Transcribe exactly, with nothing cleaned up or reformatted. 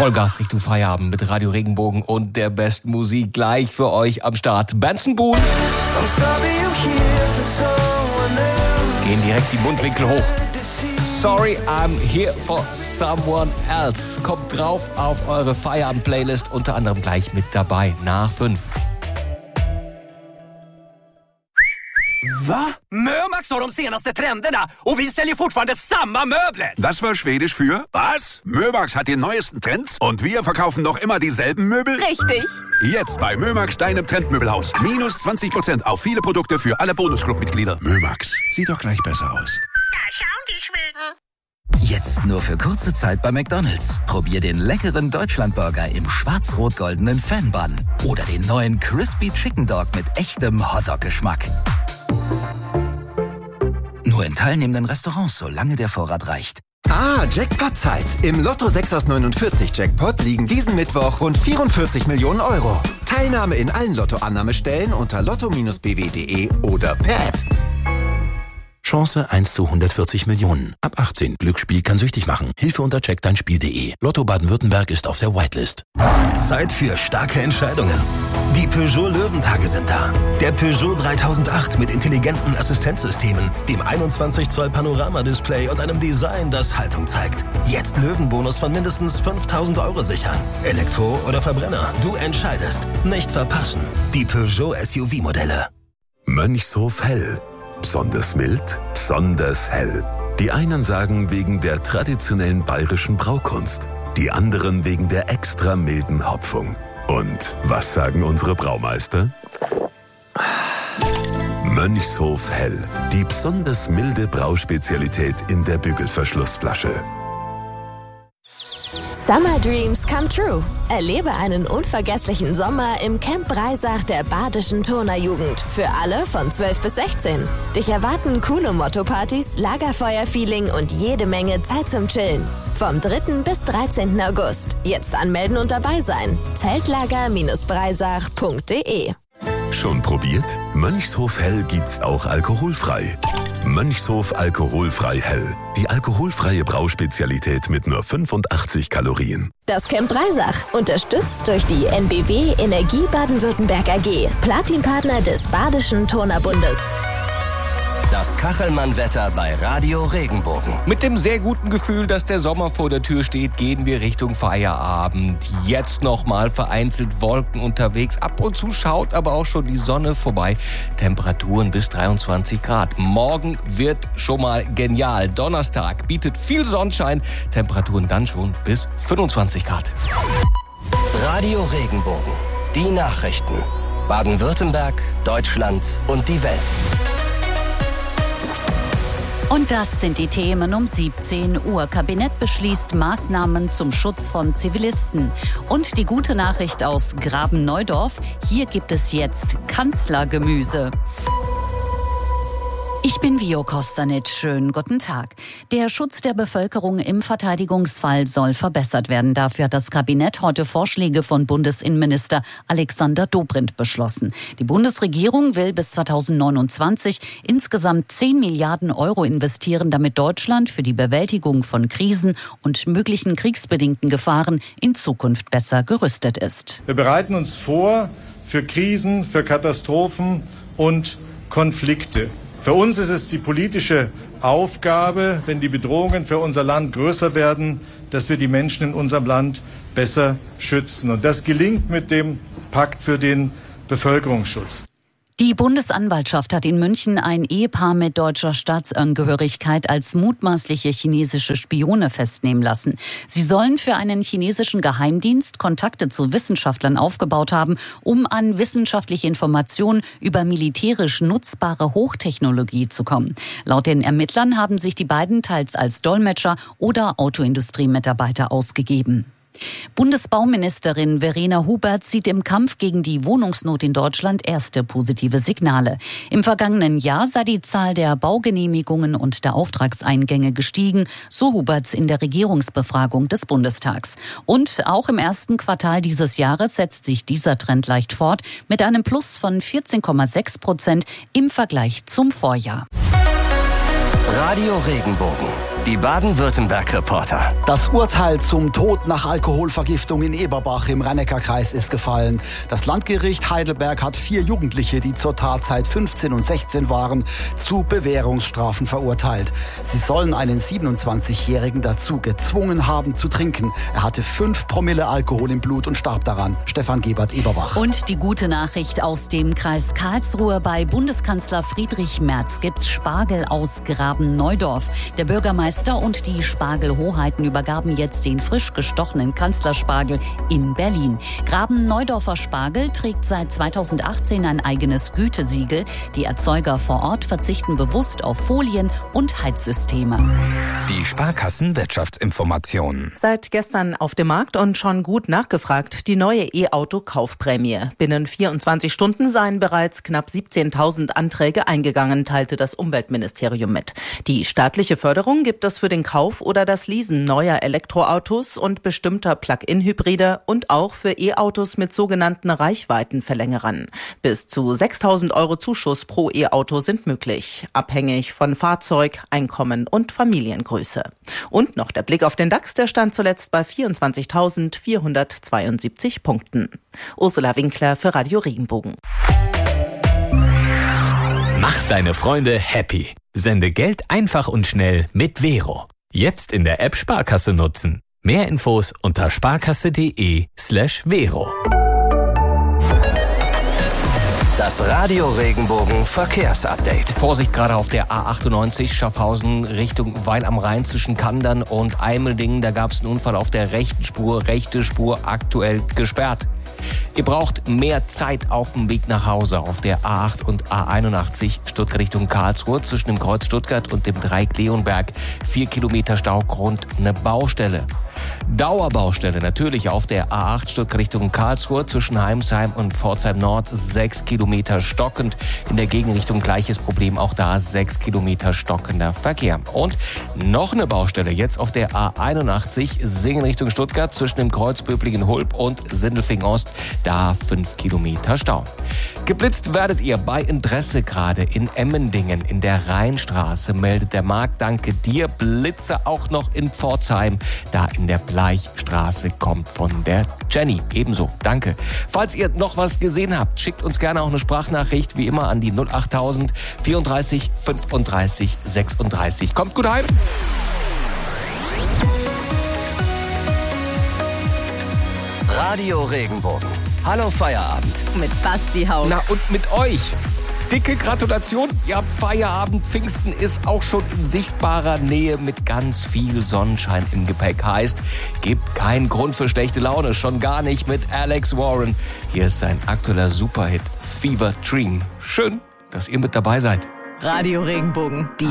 Vollgas Richtung Feierabend mit Radio Regenbogen und der besten Musik gleich für euch am Start. Benson Boone. Gehen direkt die Mundwinkel hoch. Sorry, I'm here for someone else. Kommt drauf auf eure Feierabend-Playlist, unter anderem gleich mit dabei, nach fünf. Va? Mömax har de senaste trenderna och vi säljer fortfarande samma möbler. Das war schwedisch für was? Mömax hat die neuesten Trends und wir verkaufen noch immer dieselben Möbel? Richtig. Jetzt bei Mömax, deinem Trendmöbelhaus. Minus zwanzig Prozent auf viele Produkte für alle Bonusclub-Mitglieder. Mömax, sieht doch gleich besser aus. Da schauen die Schweden. Jetzt nur für kurze Zeit bei McDonald's. Probier den leckeren Deutschlandburger im schwarz-rot-goldenen Fan-Bun. Oder den neuen Crispy Chicken Dog mit echtem Hotdog-Geschmack. Nur in teilnehmenden Restaurants, solange der Vorrat reicht. Ah, Jackpot-Zeit. Im Lotto sechs aus neunundvierzig Jackpot liegen diesen Mittwoch rund vierundvierzig Millionen Euro. Teilnahme in allen Lottoannahmestellen unter lotto Bindestrich b w punkt de oder per App. Chance eins zu hundertvierzig Millionen. Ab achtzehn. Glücksspiel kann süchtig machen. Hilfe unter check dein spiel punkt de. Lotto Baden-Württemberg ist auf der Whitelist. Zeit für starke Entscheidungen. Die Peugeot Löwentage sind da. Der Peugeot dreitausendacht mit intelligenten Assistenzsystemen, dem einundzwanzig Zoll Panoramadisplay und einem Design, das Haltung zeigt. Jetzt Löwenbonus von mindestens fünftausend Euro sichern. Elektro oder Verbrenner, du entscheidest. Nicht verpassen. Die Peugeot S U V-Modelle. Mönchshof Hell. Besonders mild, besonders hell. Die einen sagen wegen der traditionellen bayerischen Braukunst, die anderen wegen der extra milden Hopfung. Und was sagen unsere Braumeister? Mönchshof Hell, die besonders milde Brauspezialität in der Bügelverschlussflasche. Summer Dreams come true. Erlebe einen unvergesslichen Sommer im Camp Breisach der Badischen Turnerjugend. Für alle von zwölf bis sechzehn. Dich erwarten coole Motto-Partys, Lagerfeuer-Feeling und jede Menge Zeit zum Chillen. Vom dritten bis dreizehnten August. Jetzt anmelden und dabei sein. zeltlager Bindestrich breisach punkt de. Schon probiert? Mönchshof Hell gibt's auch alkoholfrei. Mönchshof Alkoholfrei Hell. Die alkoholfreie Brauspezialität mit nur fünfundachtzig Kalorien. Das Camp Breisach, unterstützt durch die N B W Energie Baden-Württemberg A G, Platinpartner des Badischen Turnerbundes. Das Kachelmann-Wetter bei Radio Regenbogen. Mit dem sehr guten Gefühl, dass der Sommer vor der Tür steht, gehen wir Richtung Feierabend. Jetzt nochmal vereinzelt Wolken unterwegs. Ab und zu schaut aber auch schon die Sonne vorbei. Temperaturen bis dreiundzwanzig Grad. Morgen wird schon mal genial. Donnerstag bietet viel Sonnenschein. Temperaturen dann schon bis fünfundzwanzig Grad. Radio Regenbogen. Die Nachrichten. Baden-Württemberg, Deutschland und die Welt. Und das sind die Themen um siebzehn Uhr. Kabinett beschließt Maßnahmen zum Schutz von Zivilisten. Und die gute Nachricht aus Graben-Neudorf: Hier gibt es jetzt Kanzlergemüse. Ich bin Vio Kostanic. Schönen guten Tag. Der Schutz der Bevölkerung im Verteidigungsfall soll verbessert werden. Dafür hat das Kabinett heute Vorschläge von Bundesinnenminister Alexander Dobrindt beschlossen. Die Bundesregierung will bis zweitausendneunundzwanzig insgesamt zehn Milliarden Euro investieren, damit Deutschland für die Bewältigung von Krisen und möglichen kriegsbedingten Gefahren in Zukunft besser gerüstet ist. Wir bereiten uns vor für Krisen, für Katastrophen und Konflikte. Für uns ist es die politische Aufgabe, wenn die Bedrohungen für unser Land größer werden, dass wir die Menschen in unserem Land besser schützen. Und das gelingt mit dem Pakt für den Bevölkerungsschutz. Die Bundesanwaltschaft hat in München ein Ehepaar mit deutscher Staatsangehörigkeit als mutmaßliche chinesische Spione festnehmen lassen. Sie sollen für einen chinesischen Geheimdienst Kontakte zu Wissenschaftlern aufgebaut haben, um an wissenschaftliche Informationen über militärisch nutzbare Hochtechnologie zu kommen. Laut den Ermittlern haben sich die beiden teils als Dolmetscher oder Autoindustriemitarbeiter ausgegeben. Bundesbauministerin Verena Hubert sieht im Kampf gegen die Wohnungsnot in Deutschland erste positive Signale. Im vergangenen Jahr sei die Zahl der Baugenehmigungen und der Auftragseingänge gestiegen, so Huberts in der Regierungsbefragung des Bundestags. Und auch im ersten Quartal dieses Jahres setzt sich dieser Trend leicht fort mit einem Plus von vierzehn Komma sechs Prozent im Vergleich zum Vorjahr. Radio Regenbogen. Die Baden-Württemberg-Reporter. Das Urteil zum Tod nach Alkoholvergiftung in Eberbach im Rhein-Neckar-Kreis ist gefallen. Das Landgericht Heidelberg hat vier Jugendliche, die zur Tatzeit fünfzehn und sechzehn waren, zu Bewährungsstrafen verurteilt. Sie sollen einen siebenundzwanzigjährigen dazu gezwungen haben zu trinken. Er hatte fünf Promille Alkohol im Blut und starb daran. Stefan Gebert, Eberbach. Und die gute Nachricht aus dem Kreis Karlsruhe: Bei Bundeskanzler Friedrich Merz gibt's Spargel aus Graben-Neudorf. Der Bürgermeister und die Spargelhoheiten übergaben jetzt den frisch gestochenen Kanzlerspargel in Berlin. Graben-Neudorfer Spargel trägt seit zweitausendachtzehn ein eigenes Gütesiegel. Die Erzeuger vor Ort verzichten bewusst auf Folien und Heizsysteme. Die Sparkassen-Wirtschaftsinformationen. Seit gestern auf dem Markt und schon gut nachgefragt, die neue E-Auto-Kaufprämie. Binnen vierundzwanzig Stunden seien bereits knapp siebzehntausend Anträge eingegangen, teilte das Umweltministerium mit. Die staatliche Förderung gibt es für den Kauf oder das Leasen neuer Elektroautos und bestimmter Plug-in-Hybride und auch für E-Autos mit sogenannten Reichweitenverlängerern. Bis zu sechstausend Euro Zuschuss pro E-Auto sind möglich, abhängig von Fahrzeug, Einkommen und Familiengröße. Und noch der Blick auf den DAX, der stand zuletzt bei vierundzwanzigtausendvierhundertzweiundsiebzig Punkten. Ursula Winkler für Radio Regenbogen. Mach deine Freunde happy. Sende Geld einfach und schnell mit Vero. Jetzt in der App Sparkasse nutzen. Mehr Infos unter sparkasse.de slash Vero. Das Radio Regenbogen Verkehrsupdate. Vorsicht gerade auf der A achtundneunzig Schaffhausen Richtung Wein am Rhein zwischen Kandern und Eimeldingen. Da gab es einen Unfall auf der rechten Spur. Rechte Spur aktuell gesperrt. Ihr braucht mehr Zeit auf dem Weg nach Hause auf der A acht und A einundachtzig Stuttgart Richtung Karlsruhe zwischen dem Kreuz Stuttgart und dem Dreieck Leonberg. Vier Kilometer Staugrund, eine Baustelle. Dauerbaustelle natürlich auf der A acht Stuttgart Richtung Karlsruhe zwischen Heimsheim und Pforzheim Nord. Sechs Kilometer stockend. In der Gegenrichtung gleiches Problem, auch da sechs Kilometer stockender Verkehr. Und noch eine Baustelle jetzt auf der A einundachtzig Singen Richtung Stuttgart zwischen dem Kreuz Böblingen-Hulb und Sindelfingen Ost. Da fünf Kilometer Stau. Geblitzt werdet ihr bei Interesse gerade in Emmendingen in der Rheinstraße, meldet der Markt. Danke dir. Blitze auch noch in Pforzheim, da in der Bleichstraße, kommt von der Jenny. Ebenso, danke. Falls ihr noch was gesehen habt, schickt uns gerne auch eine Sprachnachricht, wie immer an die null achttausend vierunddreißig fünfunddreißig sechsunddreißig. Kommt gut heim. Radio Regenbogen. Hallo Feierabend. Mit Basti Haug. Na und mit euch. Dicke Gratulation, ihr habt Feierabend. Pfingsten ist auch schon in sichtbarer Nähe mit ganz viel Sonnenschein im Gepäck. Heißt, gibt keinen Grund für schlechte Laune, schon gar nicht mit Alex Warren. Hier ist sein aktueller Superhit Fever Dream. Schön, dass ihr mit dabei seid. Radio Regenbogen, die